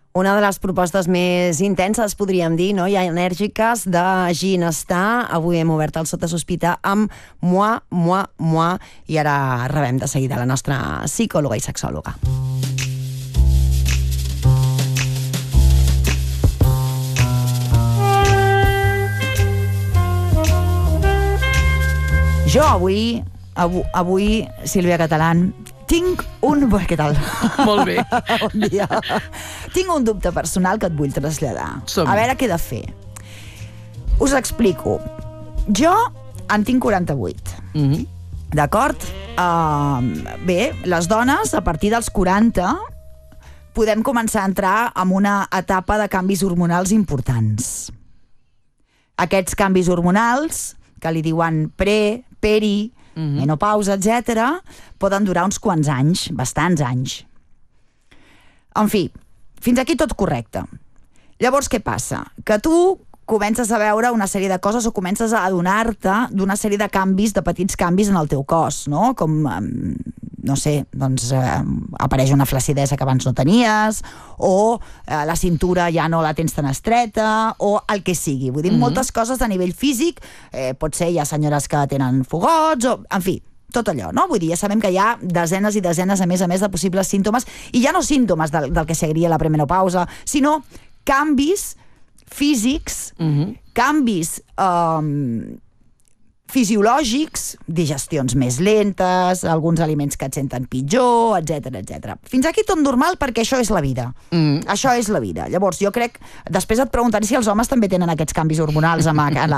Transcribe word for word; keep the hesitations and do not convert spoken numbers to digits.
Una de les propostes més intenses, podríem dir, no? I enèrgiques de ginestar. Avui hem obert el Sota Sospita amb Moi, Moi, Moi, i ara rebem de seguida la nostra psicòloga i sexòloga. Jo avui, avui, avui Sílvia Catalán, tinc un... Què tal? Molt bé. Bon dia. Tinc un dubte personal que et vull traslladar. Som-hi. A veure què he de fer. Us explico. Jo en tinc quaranta-vuit. Mm-hmm. D'acord? Uh, bé, les dones, a partir dels quaranta, podem començar a entrar en una etapa de canvis hormonals importants. Aquests canvis hormonals, que li diuen pre, peri, mm-hmm. menopausa, etcètera, poden durar uns quants anys, bastants anys. En fi, fins aquí tot correcte. Llavors, què passa? Que tu comences a veure una sèrie de coses o comences a adonar-te d'una sèrie de canvis, de petits canvis en el teu cos, no? Com, no sé, doncs eh, apareix una flaccidesa que abans no tenies, o eh, la cintura ja no la tens tan estreta, o el que sigui. Vull dir, mm-hmm. moltes coses a nivell físic, eh, pot ser hi ha senyores que tenen fogots, o, en fi, tot allò, no? Vull dir, ja sabem que hi ha desenes i desenes, a més a més, de possibles símptomes, i ja no símptomes del, del que seguiria la premenopausa, sinó canvis físics, mm-hmm. canvis um, fisiològics, digestions més lentes, alguns aliments que et senten pitjor, etcètera, etcètera. Fins aquí tot normal, perquè això és la vida. Mm. Això és la vida. Llavors, jo crec... Després et preguntaré si els homes també tenen aquests canvis hormonals a, a, la,